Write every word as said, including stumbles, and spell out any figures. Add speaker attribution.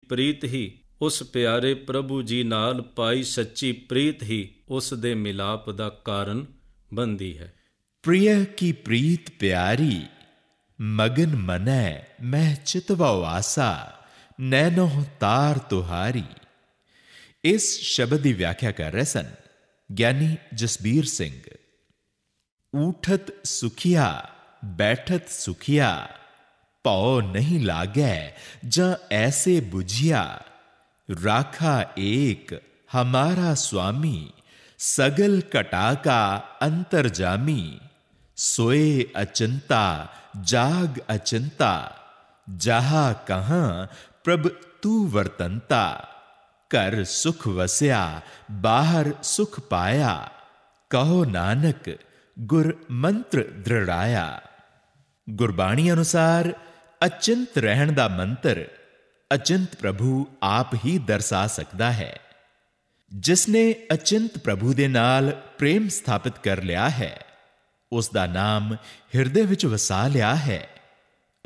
Speaker 1: ਪ੍ਰੀਤ ਹੀ ਉਸ ਪਿਆਰੇ ਪ੍ਰਭੂ ਜੀ ਨਾਲ ਪਾਈ ਸੱਚੀ ਪ੍ਰੀਤ ਹੀ ਉਸ ਦੇ ਮਿਲਾਪ ਦਾ ਕਾਰਨ ਬਣਦੀ ਹੈ।
Speaker 2: प्रिय की प्रीत प्यारी, मगन मनै मैं चितवा आसा, नैनो तार तुहारी। इस शब्द की व्याख्या कर रहे सन ज्ञानी जसबीर सिंह। ऊठत सुखिया बैठत सुखिया, पौ नहीं लागै जा ऐसे बुझिया, राखा एक हमारा स्वामी, सगल कटा का अंतर्जामी, सोए अचिंता जाग अचिंता, जहा कहां प्रभ तू वर्तंता, कर सुख वस्या बाहर सुख पाया, कहो नानक गुर मंत्र दृढ़ाया। गुरबाणी अनुसार अचिंत रहन दा मंत्र अचिंत प्रभु आप ही दर्शा सकता है। जिसने अचिंत प्रभु दे नाल प्रेम स्थापित कर लिया है, उस दा नाम हिरदे विच वसा लिया है।